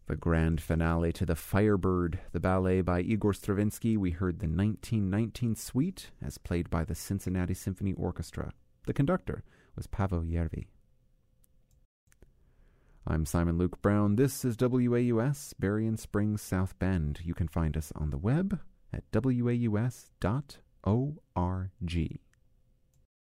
The grand finale to the Firebird, the ballet by Igor Stravinsky, we heard the 1919 Suite as played by the Cincinnati Symphony Orchestra. The conductor was Paavo Järvi. I'm Simon Luke Brown. This is WAUS, Berrien Springs, South Bend. You can find us on the web at waus.org.